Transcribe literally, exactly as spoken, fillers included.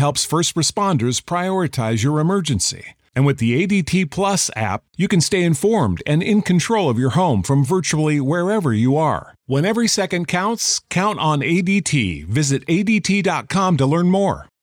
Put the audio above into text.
helps first responders prioritize your emergency. And with the A D T Plus app, you can stay informed and in control of your home from virtually wherever you are. When every second counts, count on A D T. Visit A D T dot com to learn more.